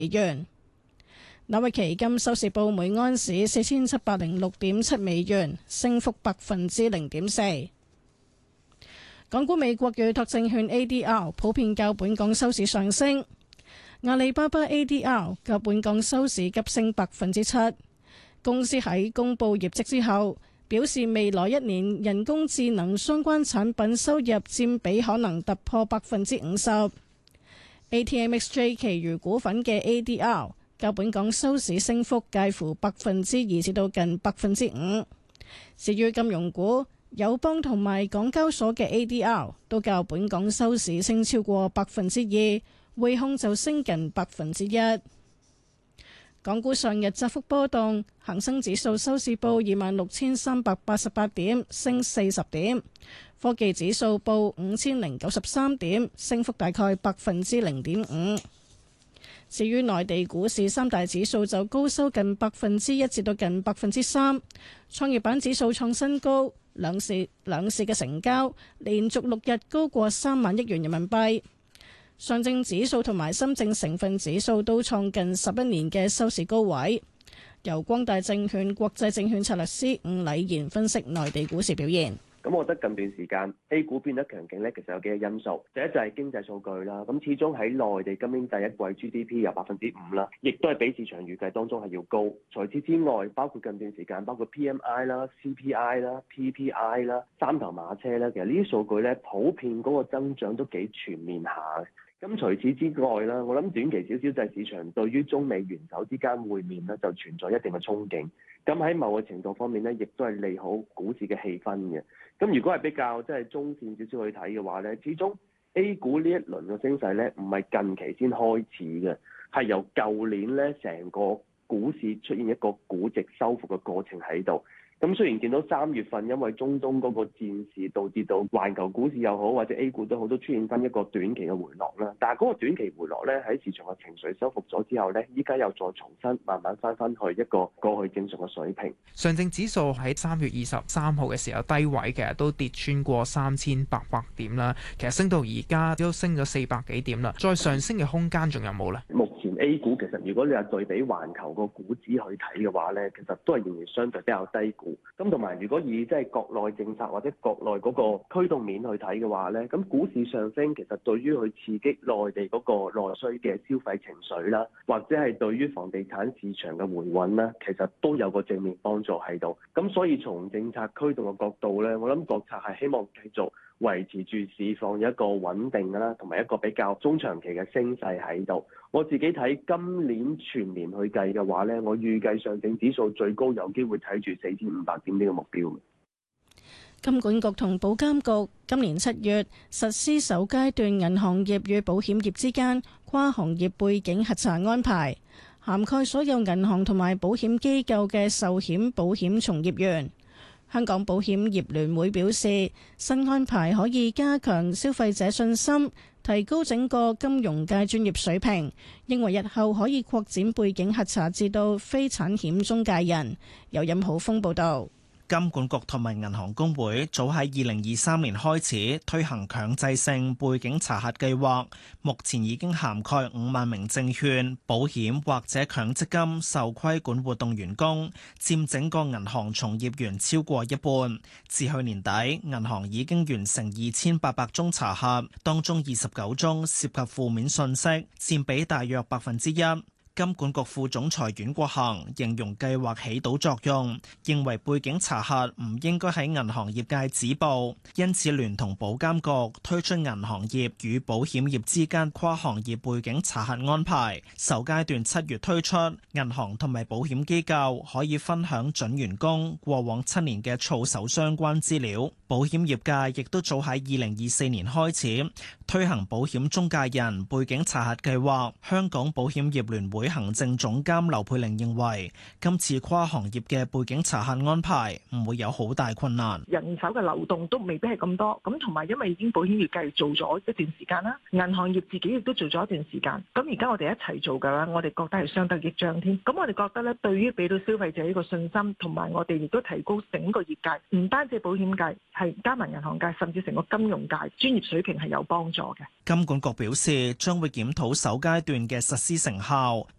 元。紐約期金收市報每安士4706.7美元，升幅0.4%。港股美國預託證券 ADR 普遍較本港收市上升，阿里巴巴 ADR 較本港收市急升7%。公司喺公布業績之後，表示未來一年人工智能相關產品收入佔比可能突破50%。ATMXJ 其餘股份嘅 ADR 較本港收市升幅介乎2%至到近5%。至於金融股，友邦同埋港交所嘅 ADR 都較本港收市升超過2%，匯控就升近1%。港股上日窄幅波動，恒生指數收市報26,388點，升40點；科技指數報5,093點，升幅大概0.5%。至於內地股市三大指數就高收近1%至到近3%，創業板指數創新高，兩市嘅成交連續6日高過3萬億元人民幣。上證指數同埋深證成分指數都創近11年嘅收市高位。由光大證券國際證券策略師伍禮賢分析內地股市表現。 咁我覺得近段時間 A 股變得強勁咧，其實有幾個因素。第一就係經濟數據啦，咁始終喺內地今年第一季 GDP 有5%啦，亦都係比市場預計當中係要高。除此之外，包括近段時間包括 PMI 啦、CPI 啦、PPI 啦、三頭馬車咧，其實呢啲數據咧普遍嗰個增長都幾全面下嘅。咁除此之外啦，我諗短期少少就係市場對於中美元首之間會面咧，就存在一定嘅憧憬。咁喺某個程度方面咧，亦都係利好股市嘅氣氛嘅。咁如果係比較即係中線少少去睇嘅話咧，始終 A 股呢一輪嘅升勢咧，唔係近期先開始嘅，係由舊年咧成個股市出現一個估值收復嘅過程喺度。咁雖然見到3月份因為中東嗰個戰事導致到環球股市又好或者 A 股都好，都出現翻一個短期嘅回落啦。但係嗰個短期回落咧，喺市場嘅情緒收復咗之後咧，依家又再重新慢慢翻去一個過去正常嘅水平。 上證指數喺3月23號嘅時候低位，其實都跌穿過3800點啦。其實升到而家都升咗400幾點啦。再上升嘅空間仲有冇咧？ 目前 A 股其實如果你話對比環球個股指去睇嘅話咧，其實都係仍然相對比較低估。咁同埋，如果以即係國內政策或者國內嗰個驅動面去睇嘅話咧，咁股市上升其實對於去刺激內地嗰個內需嘅消費情緒啦，或者係對於房地產市場嘅回穩啦，其實都有個正面幫助喺度。咁所以從政策驅動嘅角度咧，我諗國策係希望繼續維持住市況一個穩定啦，同埋一個比較中長期嘅升勢喺度。我自己睇今年全年去計嘅話咧，我預計上證指數最高有機會睇住4500點呢個目標。 金管局同保監局今年7月實施首階段銀行業與保險業之間跨行業背景核查安排，涵蓋所有銀行同埋保險機構嘅壽險保險從業員。香港保險業聯會表示，新安排可以加強消費者信心，提高整個金融界專業水平，認為日後可以擴展背景核查至到非產險中介人。由任浩峰報導。 金管局同埋銀行公會早喺2023年開始推行強制性背景查核計劃，目前已經涵蓋5萬名證券、保險或者強積金受規管活動員工，佔整個銀行從業員超過一半。至去年底，銀行已經完成2800宗查核，當中29宗涉及負面信息，佔比大約1%。金管局副總裁阮國恒形容計劃起到作用，認為背景查核唔應該喺銀行業界止步，因此聯同保監局推出銀行業與保險業之間跨行業背景查核安排。首階段7月推出，銀行同埋保險機構可以分享準員工過往7年嘅操守相關資料。保險業界亦都早喺2024年開始推行保險中介人背景查核計劃。香港保險業聯會行政總監劉佩玲認為，今次跨行業嘅背景查核安排唔會有好大困難， 人手嘅流動都未必係咁多，咁同埋因為已經保險業界做咗一段時間啦，銀行業自己亦都做咗一段時間，咁而家我哋一齊做㗎啦，我哋覺得係相得益彰添。咁我哋覺得咧，對於俾到消費者呢個信心，同埋我哋亦都提高整個業界，唔單止保險界，係加埋銀行界，甚至成個金融界專業水平係有幫助。 助嘅。 金管局表示，將會檢討首階段嘅實施成效，